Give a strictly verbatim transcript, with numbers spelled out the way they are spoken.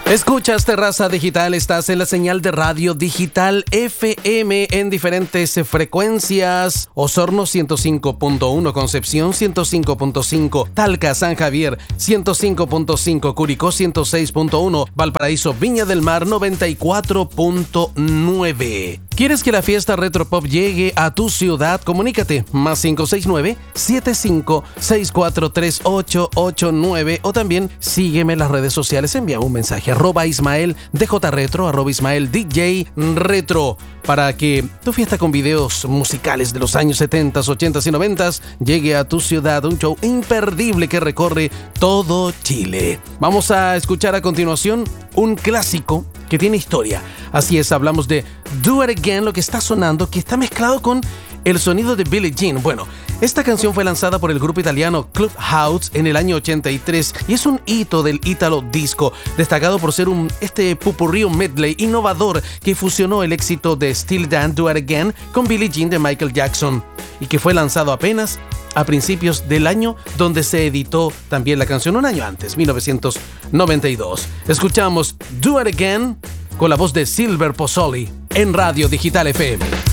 Escuchas Terraza Digital, estás en la señal de Radio Digital F M en diferentes frecuencias. Osorno ciento cinco punto uno, Concepción ciento cinco punto cinco, Talca, San Javier ciento cinco punto cinco, Curicó ciento seis punto uno, Valparaíso, Viña del Mar noventa y cuatro punto nueve. ¿Quieres que la fiesta Retropop llegue a tu ciudad? Comunícate, más cinco seis nueve, siete cinco seis cuatro tres ocho ocho nueve, o también sígueme en las redes sociales, envía un mensaje arroba Ismael D J Retro, arroba Ismael D J Retro, para que tu fiesta con videos musicales de los años setenta, ochenta y noventa llegue a tu ciudad, un show imperdible que recorre todo Chile. Vamos a escuchar a continuación un clásico que tiene historia. Así es, hablamos de Do It Again, lo que está sonando, que está mezclado con el sonido de Billie Jean. Bueno, esta canción fue lanzada por el grupo italiano Clubhouse en el año ochenta y tres y es un hito del Italo Disco, destacado por ser un este popurrí, un medley innovador que fusionó el éxito de Still Dan, Do It Again con Billie Jean de Michael Jackson, y que fue lanzado apenas a principios del año, donde se editó también la canción un año antes, mil novecientos noventa y dos. Escuchamos Do It Again con la voz de Silver Pozzoli en Radio Digital F M.